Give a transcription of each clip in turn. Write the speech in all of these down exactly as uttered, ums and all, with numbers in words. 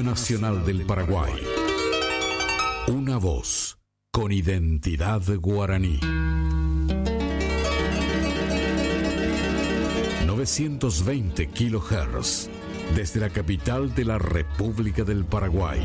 Nacional del Paraguay. Una voz con identidad guaraní. novecientos veinte kilohertz desde la capital de la República del Paraguay.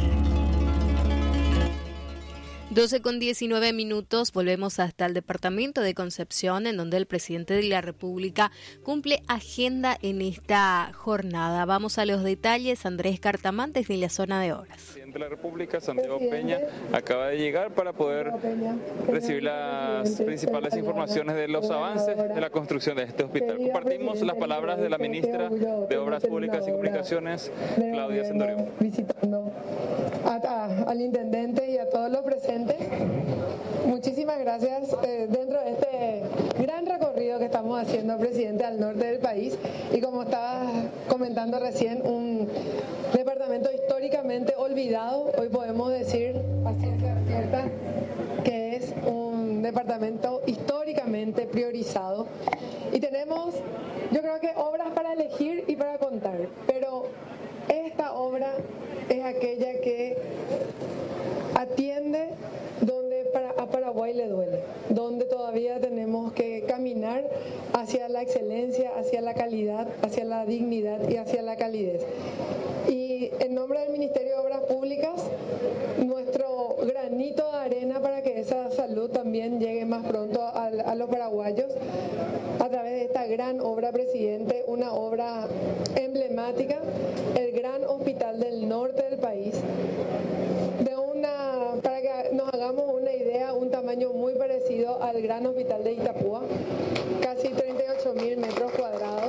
doce con diecinueve minutos, volvemos hasta el departamento de Concepción, en donde el presidente de la República cumple agenda en esta jornada. Vamos a los detalles. Andrés Cartamán, desde la zona de obras. El presidente de la República, Santiago Peña, acaba de llegar para poder recibir las principales informaciones de los avances de la construcción de este hospital. Compartimos las palabras de la ministra de Obras Públicas y Comunicaciones, Claudia Centurión. Visitando a, a, al intendente y a todos los presentes. Muchísimas gracias. Eh, dentro de este gran recorrido que estamos haciendo, presidente, al norte del país, y como estaba comentando recién, un departamento históricamente olvidado, hoy podemos decir a ciencia cierta que es un departamento históricamente priorizado, y tenemos, yo creo que obras para elegir y para contar, pero esta obra es aquella que atiende donde para, a Paraguay le duele, donde todavía tenemos que caminar hacia la excelencia, hacia la calidad, hacia la dignidad y hacia la calidez. Y en nombre del Ministerio de Obras Públicas, nuestro granito de arena para que esa salud también llegue más pronto a, a los paraguayos, a través de esta gran obra, presidente, una obra emblemática, el gran hospital del norte del país, de una, para que nos hagamos una idea, un tamaño muy parecido al gran hospital de Itapúa, casi treinta y ocho mil metros cuadrados.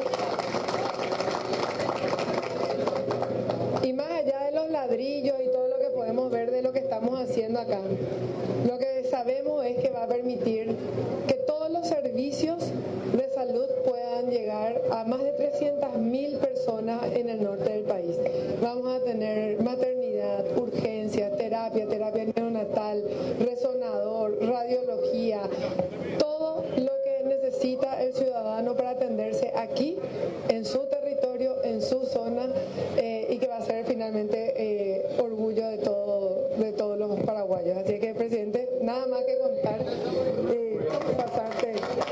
Y más allá de los ladrillos y todo lo que podemos ver de lo que estamos haciendo acá, lo que sabemos es que va a permitir que todos los servicios de salud puedan llegar a más de trescientas mil personas en el norte del país. Vamos a tener maternidad, urgencia, terapia, terapia neonatal, resonador, radiología, todo lo que necesita el ciudadano para atenderse aquí, en su territorio, en su zona, eh, y que va a ser finalmente eh, orgullo de, todo, de todos los paraguayos. Así que, presidente, nada más que contar, eh, pasarte.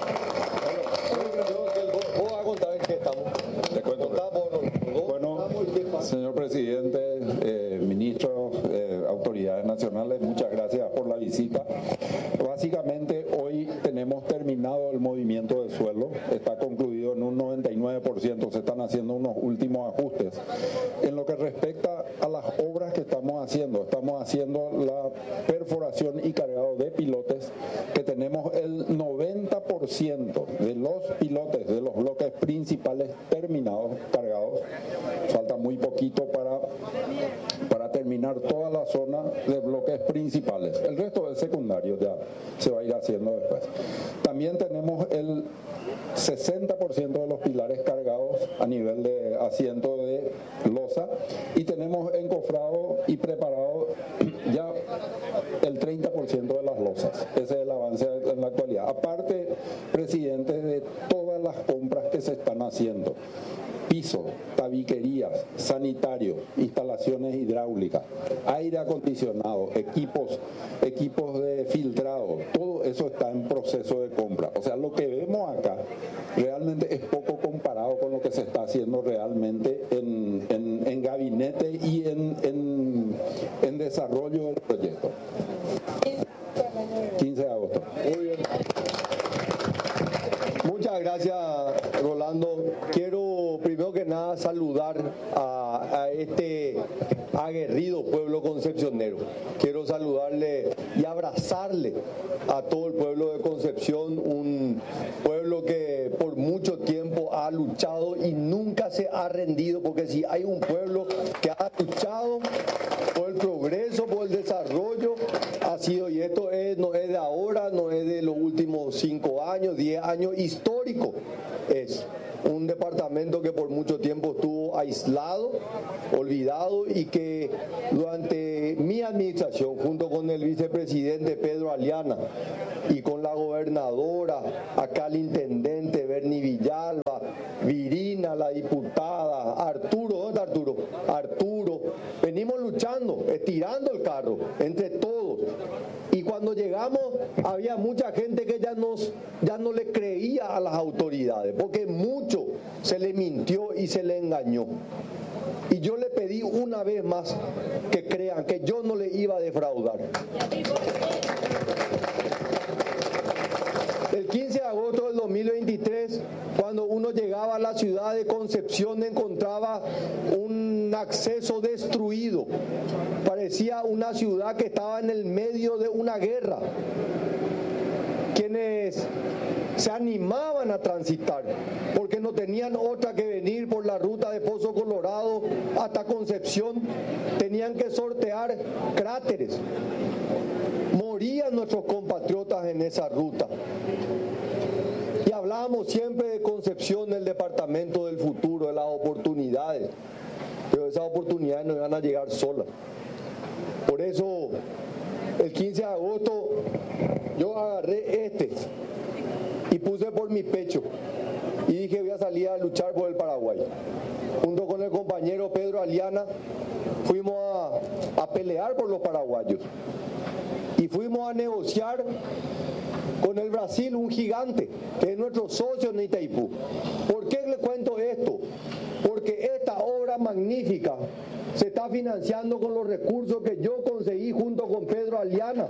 Bueno, señor presidente, eh, ministros, eh, autoridades nacionales, muchas gracias por la visita. Básicamente hoy tenemos terminado el movimiento de suelo, está concluido en un noventa y nueve por ciento, se están haciendo unos últimos ajustes. En lo que respecta a las obras que estamos haciendo, estamos haciendo la perforación y cargado de pilotes, que tenemos el noventa por ciento de los pilotes de los bloques principales terminados, cargados. Falta muy poquito para, para terminar toda la zona de bloques principales. El resto es secundario, ya se va a ir haciendo después. También tenemos el sesenta por ciento de los pilares cargados a nivel de asiento de losa, y tenemos encofrado y preparado ya el treinta por ciento de las losas. Ese es el avance en la actualidad. Aparte, presidente, de todas las compras que se están haciendo: piso, tabiquerías, sanitario, instalaciones hidráulicas, aire acondicionado, equipos, equipos de filtrado, todo eso está en proceso de compra. O sea, lo que vemos acá realmente es poco comparado con lo que se está haciendo realmente en, en, en gabinete y en, en, en desarrollo del proyecto. quince de agosto. Muy bien. Muchas gracias, Rolando. Quiero primero que nada saludar a, a este aguerrido pueblo concepcionero. Quiero saludarle y abrazarle a todo el pueblo de Concepción, un pueblo que por mucho tiempo ha luchado y nunca se ha rendido, porque si hay un pueblo que ha luchado por el progreso, por el desarrollo, ha sido, y esto es, no es de ahora, no es de los últimos cinco años, diez años, histórico. Es un departamento que por mucho tiempo estuvo aislado, olvidado, y que durante mi administración, junto con el vicepresidente Pedro Aliana y con la gobernadora, acá el intendente Bernie Villalba, Virina, la diputada, Arturo, ¿dónde está Arturo? Arturo, venimos luchando, estirando el carro, entre todos. Y cuando llegamos había mucha gente que ya, nos, ya no le creía a las autoridades, porque mucho se le mintió y se le engañó. Y yo le pedí una vez más que crean que yo no le iba a defraudar. El quince de agosto del dos mil veintitrés, cuando uno llegaba a la ciudad de Concepción, encontraba un acceso destruido. Parecía una ciudad que estaba en el medio de una guerra. Quienes se animaban a transitar, porque no tenían otra que venir por la ruta de Pozo Colorado hasta Concepción, tenían que sortear cráteres. Morían nuestros compatriotas en esa ruta. Y hablábamos siempre de Concepción, el departamento del futuro, de las oportunidades. Pero esas oportunidades no iban a llegar solas. Por eso, el quince de agosto, yo agarré este y puse por mi pecho. Y dije, voy a salir a luchar por el Paraguay. Junto con el compañero Pedro Aliana, fuimos a, a pelear por los paraguayos. Y fuimos a negociar con el Brasil, un gigante, que es nuestro socio en Itaipú. ¿Por qué le cuento esto? Porque esta obra magnífica se está financiando con los recursos que yo conseguí junto con Pedro Aliana.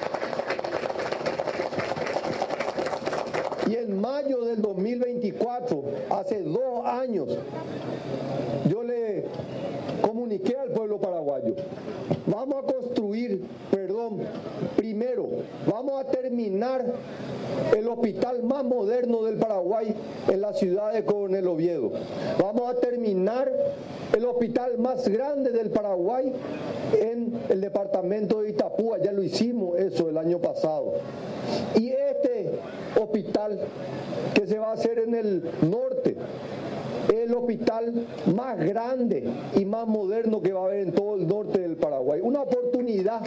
Y en mayo del dos mil veinticuatro, hace dos años, yo le comuniqué al pueblo paraguayo, vamos a construir, perdón, primero, vamos a terminar el hospital más moderno del Paraguay en la ciudad de Coronel Oviedo. Vamos a terminar el hospital más grande del Paraguay en el departamento de Itapúa, ya lo hicimos eso el año pasado. Y este hospital que se va a hacer en el norte, el hospital más grande y más moderno que va a haber en todo el norte del Paraguay. Una oportunidad,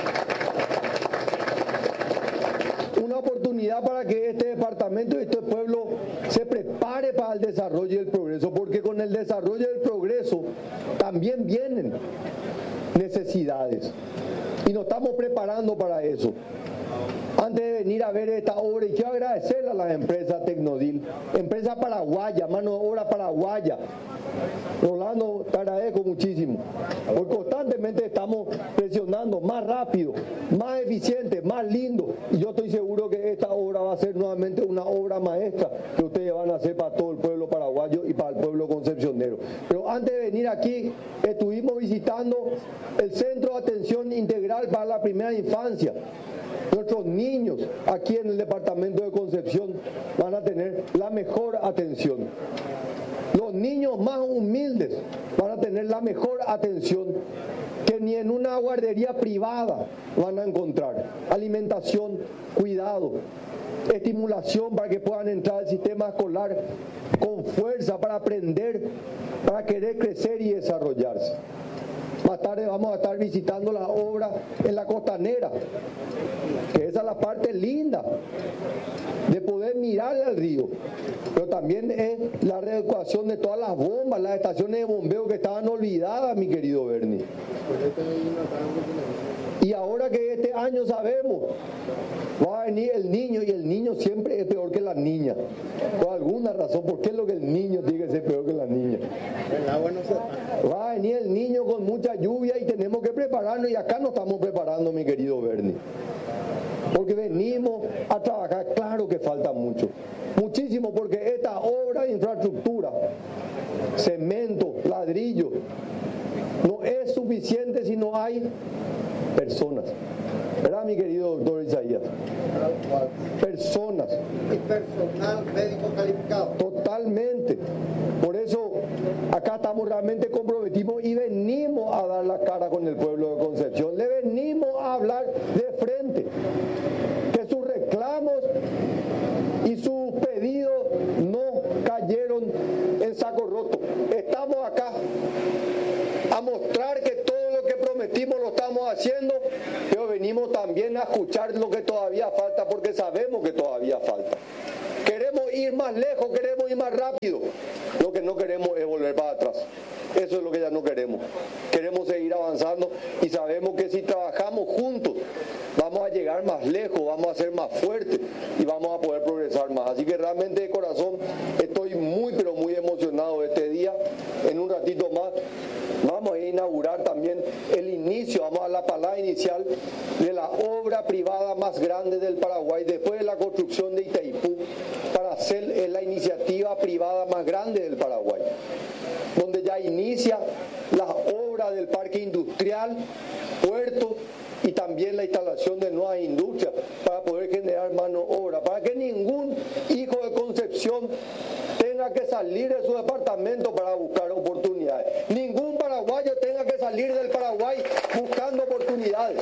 una oportunidad para que este departamento y este pueblo se prepare para el desarrollo y el progreso, porque con el desarrollo y el progreso también vienen necesidades y nos estamos preparando para eso. Antes de venir a ver esta obra, y quiero agradecerle a las empresas Tecnodil, empresa paraguaya, mano de obra paraguaya. Rolando, te agradezco muchísimo, porque constantemente estamos presionando más rápido, más eficiente, más lindo, y yo estoy seguro que esta obra va a ser nuevamente una obra maestra que ustedes van a hacer para todo el pueblo paraguayo y para el pueblo concepcionero. Pero antes de venir aquí, estuvimos visitando el Centro de Atención Integral para la Primera Infancia. Nuestros niños aquí en el departamento de Concepción van a tener la mejor atención. Los niños más humildes van a tener la mejor atención que ni en una guardería privada van a encontrar. Alimentación, cuidado, estimulación para que puedan entrar al sistema escolar con fuerza para aprender, para querer crecer y desarrollarse. Más tarde vamos a estar visitando la obra en la Costanera, que esa es la parte linda de poder mirar al río, pero también es la reeducación de todas las bombas, las estaciones de bombeo que estaban olvidadas, mi querido Bernie. Y ahora que este año sabemos, va a venir el niño, y el niño siempre es peor que la niña. Por alguna razón, ¿por qué es lo que el niño tiene que ser peor que la niña? Va a venir el niño con mucha lluvia y tenemos que prepararnos, y acá nos estamos preparando, mi querido Bernie. Porque venimos a trabajar, claro que falta mucho, muchísimo, porque esta obra de infraestructura, cemento, ladrillo, no es suficiente si no hay personas. ¿Verdad, mi querido doctor Isaías? Personas. Y personal médico calificado. Totalmente. Por eso acá estamos realmente comprometidos y venimos a dar la cara con el pueblo de Concepción. Le venimos a hablar de frente. Que sus reclamos y sus pedidos no cayeron en saco roto. Estamos acá a mostrar que todo lo que prometimos lo estamos haciendo, pero venimos también a escuchar lo que todavía falta, porque sabemos que todavía falta. Queremos ir más lejos, queremos ir más rápido. Lo que no queremos es volver para atrás. Eso es lo que ya no queremos. Queremos seguir avanzando y sabemos que si trabajamos juntos vamos a llegar más lejos, vamos a ser más fuertes y vamos a poder progresar más. Así que realmente de corazón estoy muy pero muy emocionado de este día. En un ratito más vamos a inaugurar también el inicio, vamos a la palabra inicial de la obra privada más grande del Paraguay después de la construcción de Itaipú, para hacer la iniciativa privada más grande del Paraguay, donde ya inicia las obras del parque industrial, puertos y también la instalación de nuevas industrias para poder generar mano de obra, para que ningún hijo de Concepción tenga que salir de su departamento para buscar oportunidades. Ningún paraguayo tenga que salir del Paraguay buscando oportunidades.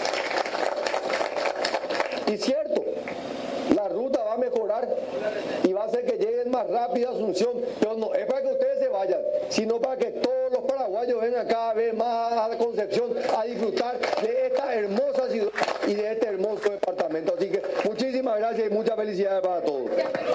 Y cierto, la ruta va a mejorar y va a hacer que lleguen más rápido a Asunción, pero no es para que ustedes se vayan, sino para que todos los paraguayos vengan cada vez más a Concepción a disfrutar de esta hermosa ciudad y de este hermoso departamento. Así que muchísimas gracias y muchas felicidades para todos.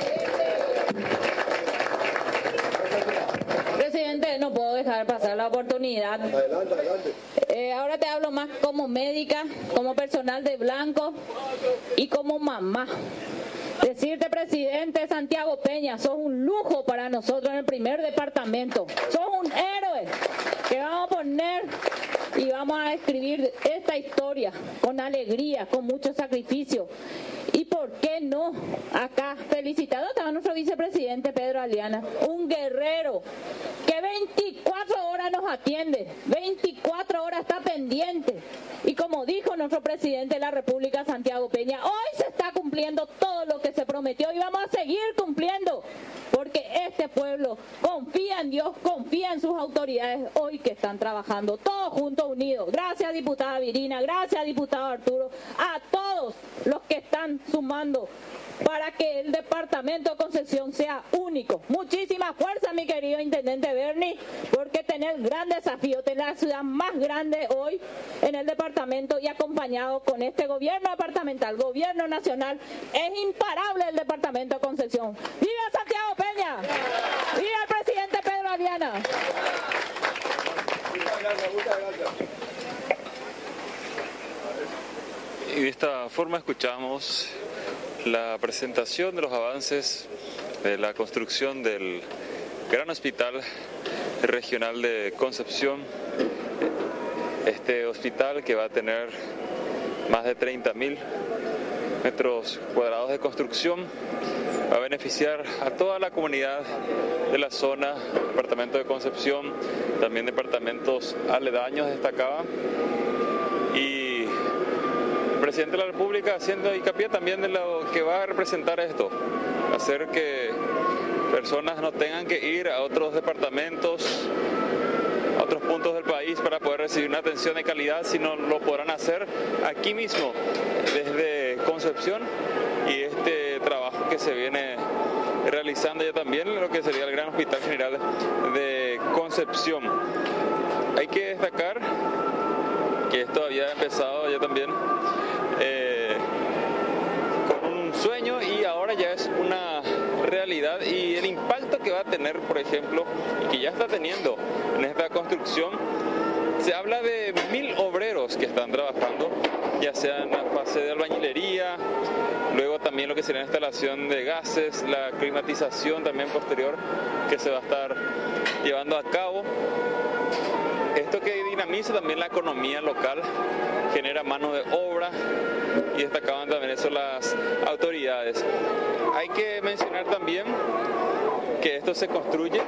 Presidente, no puedo dejar pasar la oportunidad. Adelante, adelante. Eh, ahora te hablo más como médica, como personal de Blanco y como mamá. Decirte, presidente Santiago Peña, sos un lujo para nosotros en el primer departamento. Sos un héroe que vamos a poner y vamos a escribir esta historia con alegría, con mucho sacrificio. Y por qué no, acá felicitado estaba nuestro vicepresidente Pedro Aliana, un guerrero que veinticuatro horas nos atiende, veinticuatro horas está pendiente. Y como dijo nuestro presidente de la República, Santiago Peña, hoy se está cumpliendo todo lo que se prometió y vamos a seguir cumpliendo, porque este pueblo confía en Dios, confía en sus autoridades hoy que están trabajando todos juntos, unidos. Gracias, diputada Virina, gracias, diputado Arturo, a todos los que están sumando para que el departamento de Concepción sea único. Muchísima fuerza, mi querido intendente Berni, porque tenés gran desafío, tener la ciudad más grande hoy en el departamento y acompañado con este gobierno departamental, gobierno nacional, es imparable el departamento de Concepción. ¡Viva Santiago Peña! ¡Viva el presidente Pedro Aliana! Muchas gracias, muchas gracias. Y de esta forma escuchamos la presentación de los avances de la construcción del Gran Hospital Regional de Concepción. Este hospital, que va a tener más de treinta mil metros cuadrados de construcción, va a beneficiar a toda la comunidad de la zona, departamento de Concepción, también departamentos aledaños, destacaba. Y el presidente de la República haciendo hincapié también de lo que va a representar esto, hacer que personas no tengan que ir a otros departamentos, a otros puntos del país para poder recibir una atención de calidad, sino lo podrán hacer aquí mismo, desde Concepción, y este trabajo que se viene realizando ya también en lo que sería el Gran Hospital General de Concepción. Hay que destacar que esto había empezado ya también eh, con un sueño y ahora ya es una realidad, y el impacto que va a tener, por ejemplo, y que ya está teniendo en esta construcción, se habla de mil obreros que están trabajando, ya sea en la fase de albañilería, luego también lo que sería la instalación de gases, la climatización también posterior que se va a estar llevando a cabo. Esto que dinamiza también la economía local, genera mano de obra, y destacaban también eso las autoridades. Hay que mencionar también que esto se construye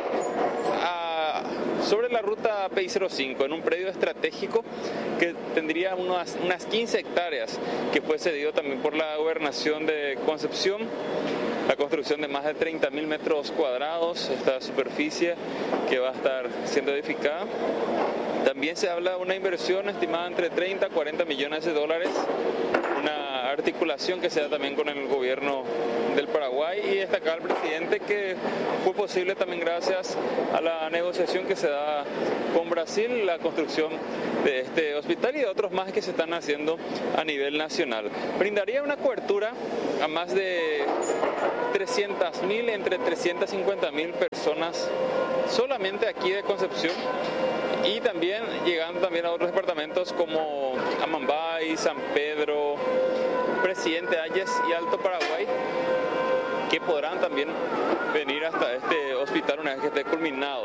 a, sobre la ruta P I cero cinco, en un predio estratégico que tendría unas, unas quince hectáreas, que fue cedido también por la gobernación de Concepción. La construcción de más de treinta mil metros cuadrados, esta superficie que va a estar siendo edificada. También se habla de una inversión estimada entre treinta a cuarenta millones de dólares, una la articulación que se da también con el gobierno del Paraguay, y destacar al presidente que fue posible también gracias a la negociación que se da con Brasil, la construcción de este hospital y de otros más que se están haciendo a nivel nacional. Brindaría una cobertura a más de trescientas mil, entre trescientas cincuenta mil personas solamente aquí de Concepción, y también llegando también a otros departamentos como Amambay, San Pedro, Presidente Hayes y Alto Paraguay, que podrán también venir hasta este hospital una vez que esté culminado.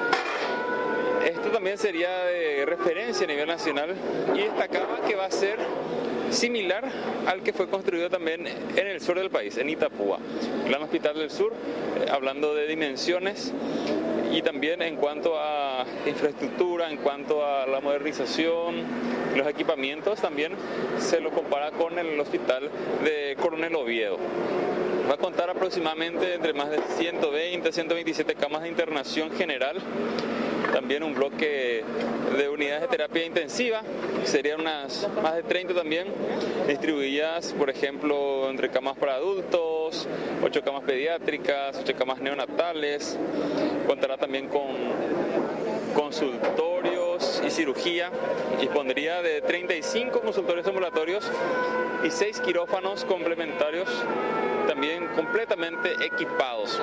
Esto también sería de referencia a nivel nacional y destacaba que va a ser similar al que fue construido también en el sur del país, en Itapúa, Plan Hospital del Sur, eh, hablando de dimensiones y también en cuanto a infraestructura, en cuanto a la modernización, los equipamientos, también se lo compara con el hospital de Coronel Oviedo. Va a contar aproximadamente entre más de ciento veinte, ciento veintisiete camas de internación general, también un bloque de unidades de terapia intensiva, serían unas más de treinta también, distribuidas, por ejemplo, entre camas para adultos, ocho camas pediátricas, ocho camas neonatales. Contará también con consultorios y cirugía, dispondría de treinta y cinco consultorios ambulatorios y seis quirófanos complementarios, también completamente equipados.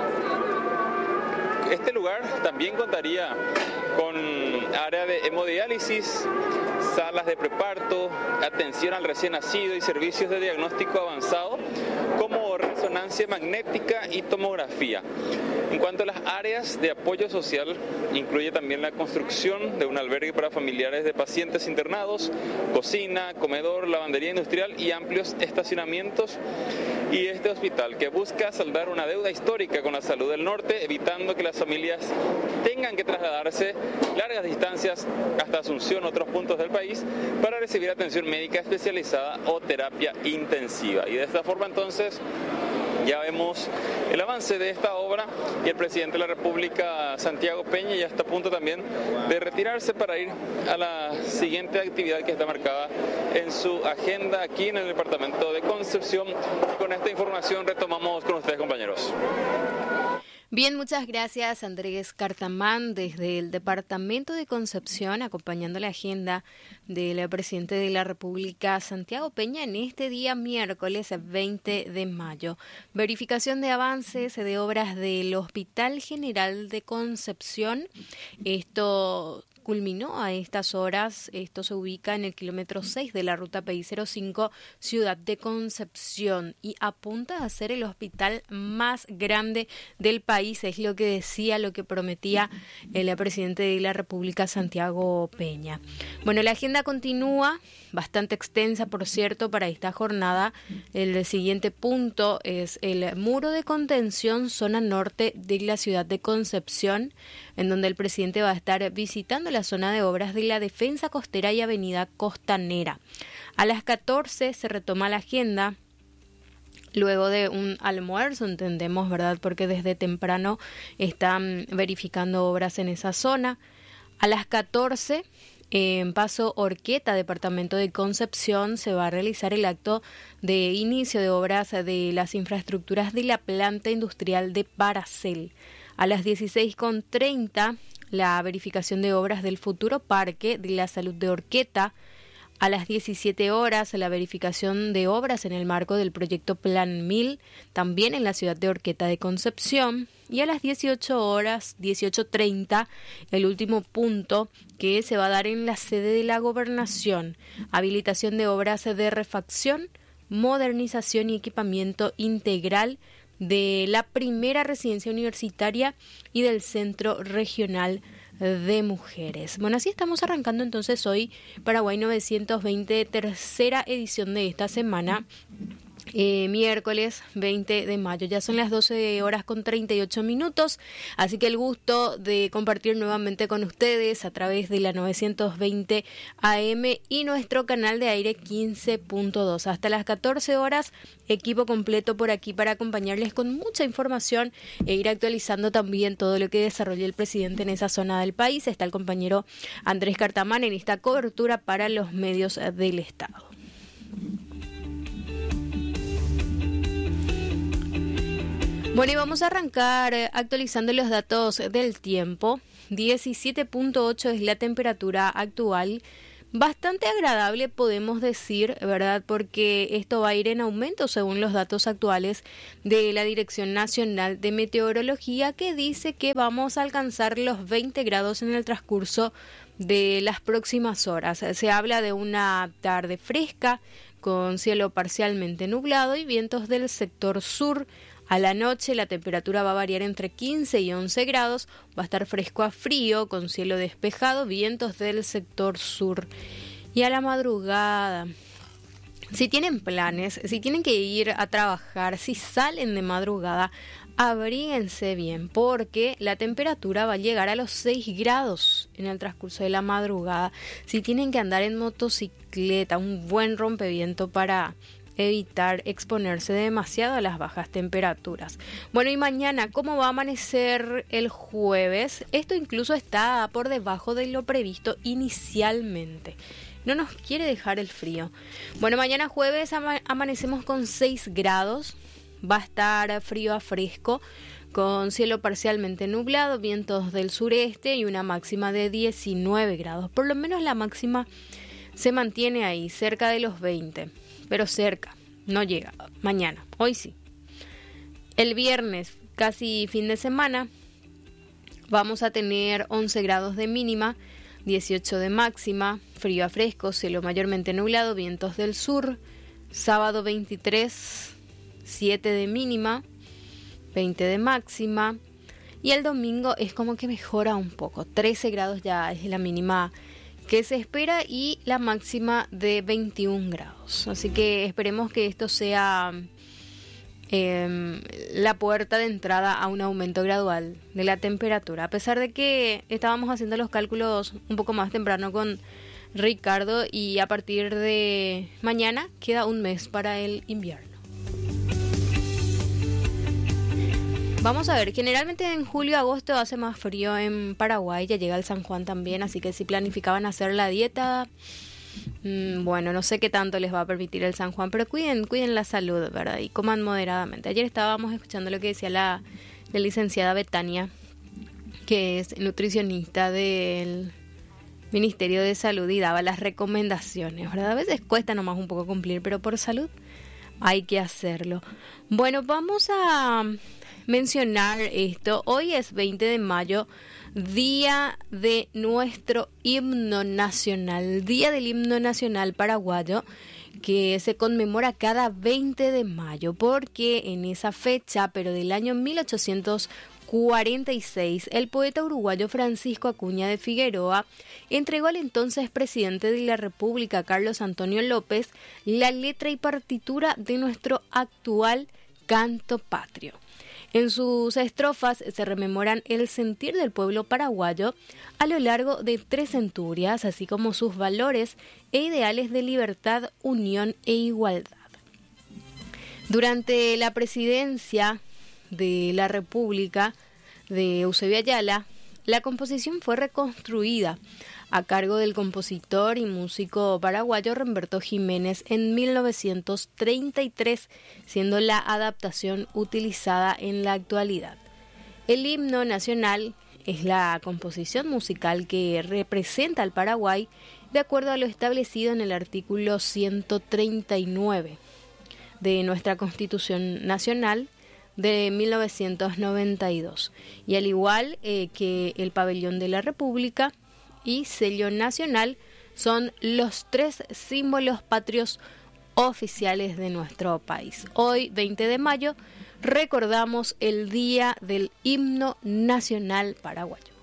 Este lugar también contaría con área de hemodiálisis, salas de preparto, atención al recién nacido y servicios de diagnóstico avanzado como resonancia magnética y tomografía. En cuanto a las áreas de apoyo social, incluye también la construcción de un albergue para familiares de pacientes internados, cocina, comedor, lavandería industrial y amplios estacionamientos. Y este hospital que busca saldar una deuda histórica con la salud del norte, evitando que las familias tengan que trasladarse largas distancias hasta Asunción, otros puntos del país, para recibir atención médica especializada o terapia intensiva. Y de esta forma entonces ya vemos el avance de esta obra y el presidente de la República, Santiago Peña, ya está a punto también de retirarse para ir a la siguiente actividad que está marcada en su agenda aquí en el departamento de Concepción. Y con esta información retomamos con ustedes, compañeros. Bien, muchas gracias Andrés Cartamán desde el departamento de Concepción, acompañando la agenda del presidente de la República, Santiago Peña, en este día miércoles veinte de mayo. Verificación de avances de obras del Hospital General de Concepción. Esto culminó a estas horas. Esto se ubica en el kilómetro seis de la ruta P I cero cinco, Ciudad de Concepción, y apunta a ser el hospital más grande del país. Es lo que decía, lo que prometía el presidente de la República, Santiago Peña. Bueno, la agenda continúa, bastante extensa, por cierto, para esta jornada. El siguiente punto es el muro de contención zona norte de la ciudad de Concepción, en donde el presidente va a estar visitando la zona de obras de la defensa costera y avenida costanera. A las catorce se retoma la agenda, luego de un almuerzo, entendemos, ¿verdad? Porque desde temprano están verificando obras en esa zona. A las catorce, en Paso Orqueta, departamento de Concepción, se va a realizar el acto de inicio de obras de las infraestructuras de la planta industrial de Paracel. A las dieciséis treinta, la verificación de obras del futuro Parque de la Salud de Orqueta. A las diecisiete horas, la verificación de obras en el marco del proyecto Plan Mil, también en la ciudad de Orqueta de Concepción. Y a las dieciocho horas, dieciocho treinta, el último punto que se va a dar en la sede de la Gobernación. Habilitación de obras de refacción, modernización y equipamiento integral de la primera residencia universitaria y del Centro Regional de Mujeres. Bueno, así estamos arrancando entonces hoy Paraguay novecientos veinte, tercera edición de esta semana. Eh, miércoles veinte de mayo, ya son las doce horas con treinta y ocho minutos, así que el gusto de compartir nuevamente con ustedes a través de la novecientos veinte A M y nuestro canal de aire quince punto dos. Hasta las catorce horas, equipo completo por aquí para acompañarles con mucha información e ir actualizando también todo lo que desarrolla el presidente en esa zona del país. Está el compañero Andrés Cartamán en esta cobertura para los medios del Estado. Bueno, y vamos a arrancar actualizando los datos del tiempo. diecisiete punto ocho es la temperatura actual. Bastante agradable, podemos decir, ¿verdad? Porque esto va a ir en aumento según los datos actuales de la Dirección Nacional de Meteorología, que dice que vamos a alcanzar los veinte grados en el transcurso de las próximas horas. Se habla de una tarde fresca con cielo parcialmente nublado y vientos del sector sur. A la noche la temperatura va a variar entre quince y once grados, va a estar fresco a frío, con cielo despejado, vientos del sector sur. Y a la madrugada, si tienen planes, si tienen que ir a trabajar, si salen de madrugada, abríguense bien, porque la temperatura va a llegar a los seis grados en el transcurso de la madrugada. Si tienen que andar en motocicleta, un buen rompeviento para evitar exponerse demasiado a las bajas temperaturas. Bueno, y mañana, ¿cómo va a amanecer el jueves? Esto incluso está por debajo de lo previsto inicialmente. No nos quiere dejar el frío. Bueno, mañana jueves ama- amanecemos con seis grados. Va a estar frío a fresco, con cielo parcialmente nublado, vientos del sureste y una máxima de diecinueve grados. Por lo menos la máxima se mantiene ahí, cerca de los veinte. Pero cerca, no llega. Mañana, hoy sí. El viernes, casi fin de semana, vamos a tener once grados de mínima, dieciocho de máxima, frío a fresco, cielo mayormente nublado, vientos del sur. Sábado veintitrés, siete de mínima, veinte de máxima. Y el domingo es como que mejora un poco, trece grados ya es la mínima que se espera y la máxima de veintiún grados. Así que esperemos que esto sea eh, la puerta de entrada a un aumento gradual de la temperatura. A pesar de que estábamos haciendo los cálculos un poco más temprano con Ricardo y a partir de mañana queda un mes para el invierno. Vamos a ver, generalmente en julio, agosto hace más frío en Paraguay, ya llega el San Juan también, así que si planificaban hacer la dieta, mmm, bueno, no sé qué tanto les va a permitir el San Juan, pero cuiden, cuiden la salud, ¿verdad? Y coman moderadamente. Ayer estábamos escuchando lo que decía la, la licenciada Betania, que es nutricionista del Ministerio de Salud y daba las recomendaciones, ¿verdad? A veces cuesta nomás un poco cumplir, pero por salud hay que hacerlo. Bueno, vamos a mencionar esto. Hoy es veinte de mayo, día de nuestro himno nacional, día del himno nacional paraguayo, que se conmemora cada veinte de mayo, porque en esa fecha, pero del año mil ochocientos cuarenta y seis, el poeta uruguayo Francisco Acuña de Figueroa entregó al entonces presidente de la República, Carlos Antonio López, la letra y partitura de nuestro actual canto patrio. En sus estrofas se rememoran el sentir del pueblo paraguayo a lo largo de tres centurias, así como sus valores e ideales de libertad, unión e igualdad. Durante la presidencia de la República de Eusebio Ayala, la composición fue reconstruida a cargo del compositor y músico paraguayo Remberto Jiménez en mil novecientos treinta y tres, siendo la adaptación utilizada en la actualidad. El himno nacional es la composición musical que representa al Paraguay de acuerdo a lo establecido en el artículo ciento treinta y nueve de nuestra Constitución Nacional de mil novecientos noventa y dos, y al igual eh, que el pabellón de la República y sello nacional son los tres símbolos patrios oficiales de nuestro país. Hoy, veinte de mayo, recordamos el Día del Himno Nacional Paraguayo.